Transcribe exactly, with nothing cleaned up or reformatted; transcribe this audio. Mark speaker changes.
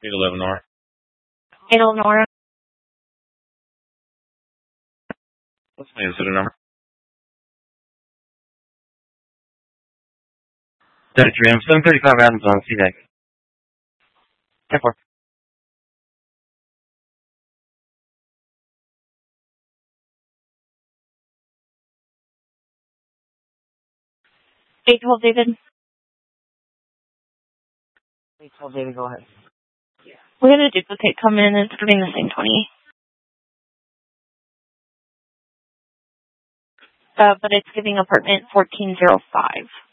Speaker 1: eight eleven Nora.
Speaker 2: eight eleven Nora.
Speaker 1: What's the incident number? thirty-three. I'm seven thirty-five Adams on C-Deck. ten four.
Speaker 2: eight twelve David.
Speaker 3: eight twelve David, go ahead.
Speaker 2: We had a duplicate come in and it's giving the same twenty. Uh, but it's giving apartment fourteen oh five.